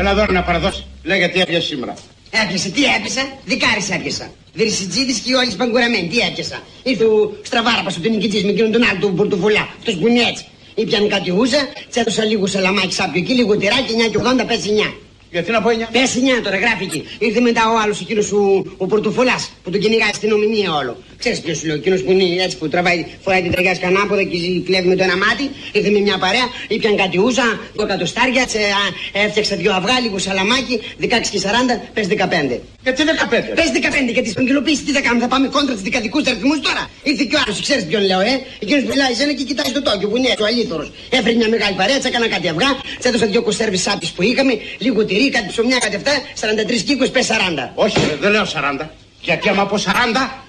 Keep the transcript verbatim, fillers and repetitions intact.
Έλα εδώ να παραδώσει. Λέγε τι έπιασε σήμερα. Έπιασε, τι έπιασα, δικάρις έπιασα. Δρυσιτζίδης και όλοι σπαγκουραμένοι, τι έπιασα. Ήρθε ο Στραβάραπας του νικητής με εκείνον τον άλλο του πορτοφολά. Αυτός που είναι έτσι. Ήπιαν κάτι ούζα, τσέδωσα λίγο σαλαμάκι σάπιο εκεί, λίγο τυράκι, εννιά και ογδόντα, πέσει εννιά. Γιατί να πω εννιά. Πέσει εννιά τώρα, γράφει εκεί. Ήρθε μετά ο άλλος εκείνος ο, ο πορτοφολάς που τον κυνηγάει στην ομιλία όλο. Ξέρεις ποιος σου λέω, εκείνος που είναι έτσι που τραβάει, φοράει την τραγιά σκανάποδα και κλέβει με το ένα μάτι. Ήρθε με μια παρέα, ήπιαν κάτι ούζα, δύο κατοστάρια, τσε, α, έφτιαξα δύο αυγά, λίγο σαλαμάκι, δεκαέξι και σαράντα, πες δεκαπέντε. Γιατί δεκαπέντε. Πες δεκαπέντε, γιατί στην κυλοποίηση τι θα κάνουμε, θα πάμε κόντρα στους δικατικούς αριθμούς τώρα. Ήρθε και ο άλλος, ξέρεις ποιον λέω, ε. Εκείνος που μιλάει σένα και κοιτάει στο τόκιο που είναι έτσι ο αλήθωρος. Έφερε μια μεγάλη παρέα, έκανα κάτι αυγά, τσέδωσα δύο κονσέρβες σάπης που είχαμε, λίγο τυρί, κάτι ψωμιά, κάτι αυτά, σαράντα τρεις κύκους, πες σαράντα. Όχι, δεν λέω σαράντα. Γιατί άμα πω σαράντα,